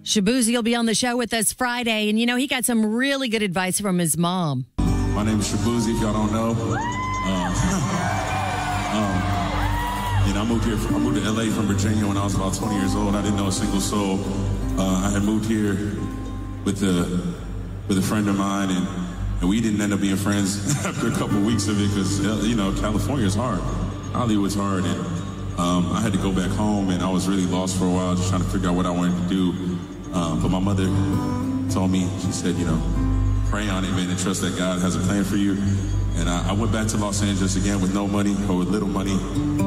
Shabuzi will be on the show with us Friday, and he got some really good advice from his mom. My name is Shabuzi, if y'all don't know. I moved to LA from Virginia when I was about 20 years old. I didn't know a single soul. I had moved here with a friend of mine, and we didn't end up being friends after a couple weeks of it because, California is hard. Hollywood's hard, and I had to go back home, and I was really lost for a while, just trying to figure out what I wanted to do. But my mother told me, she said, pray on it, man, and trust that God has a plan for you. And I went back to Los Angeles again with no money, or with little money.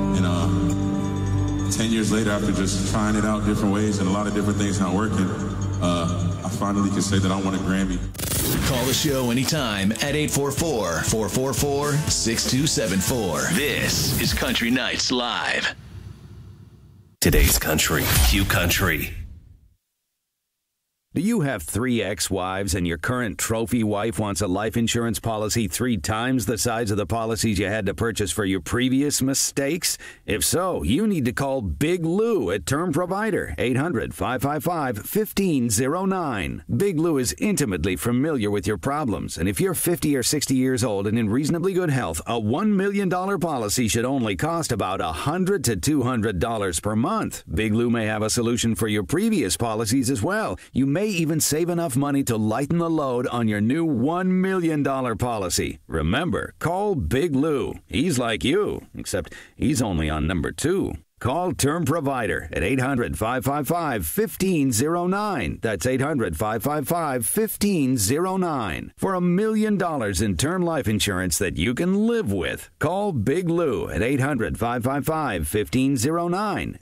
And 10 years later, after just trying it out different ways and a lot of different things not working, I finally can say that I won a Grammy. Call the show anytime at 844-444-6274. This is Country Nights Live. Today's country, Q Country. Do you have 3 ex-wives and your current trophy wife wants a life insurance policy 3 times the size of the policies you had to purchase for your previous mistakes? If so, you need to call Big Lou at Term Provider, 800-555-1509. Big Lou is intimately familiar with your problems, and if you're 50 or 60 years old and in reasonably good health, a $1 million policy should only cost about $100 to $200 per month. Big Lou may have a solution for your previous policies as well. You may even save enough money to lighten the load on your new $1 million policy. Remember, call Big Lou. He's like you, except he's only on number 2. Call Term Provider at 800-555-1509. That's 800-555-1509. For $1 million in term life insurance that you can live with. Call Big Lou at 800-555-1509.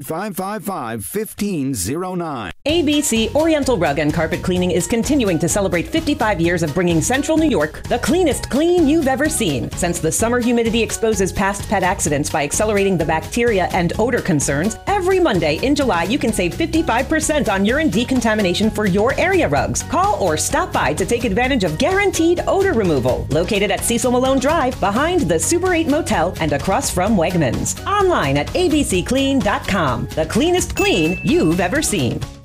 800-555-1509. ABC Oriental Rug and Carpet Cleaning is continuing to celebrate 55 years of bringing Central New York the cleanest clean you've ever seen. Since the summer humidity exposes past pet accidents by accelerating the bacteria and odor concerns, every Monday in July you can save 55% on urine decontamination for your area rugs. Call or stop by to take advantage of guaranteed odor removal. Located at Cecil Malone Drive, behind the Super 8 Motel and across from Wegmans. Online at abcclean.com. The cleanest clean you've ever seen.